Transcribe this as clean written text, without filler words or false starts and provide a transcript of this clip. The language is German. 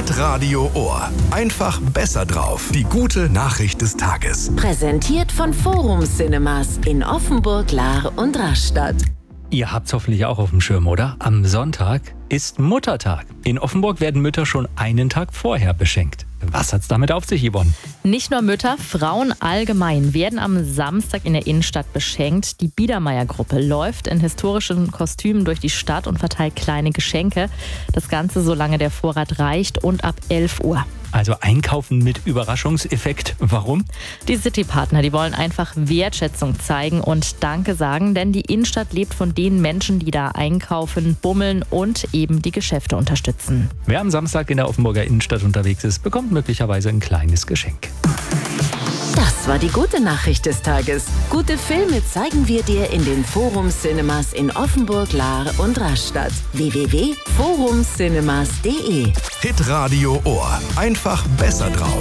Hitradio Ohr. Einfach besser drauf. Die gute Nachricht des Tages. Präsentiert von Forum Cinemas in Offenburg, Lahr und Rastatt. Ihr habt's hoffentlich auch auf dem Schirm, oder? Am Sonntag ist Muttertag. In Offenburg werden Mütter schon einen Tag vorher beschenkt. Was hat's damit auf sich, Yvonne? Nicht nur Mütter, Frauen allgemein werden am Samstag in der Innenstadt beschenkt. Die Biedermeier-Gruppe läuft in historischen Kostümen durch die Stadt und verteilt kleine Geschenke. Das Ganze, solange der Vorrat reicht, und ab 11 Uhr. Also einkaufen mit Überraschungseffekt. Warum? Die Citypartner, die wollen einfach Wertschätzung zeigen und Danke sagen, denn die Innenstadt lebt von den Menschen, die da einkaufen, bummeln und eben die Geschäfte unterstützen. Wer am Samstag in der Offenburger Innenstadt unterwegs ist, bekommt möglicherweise ein kleines Geschenk. Das war die gute Nachricht des Tages. Gute Filme zeigen wir dir in den Forum Cinemas in Offenburg, Lahr und Rastatt. www.forumcinemas.de. Hitradio Ohr. Einfach besser drauf.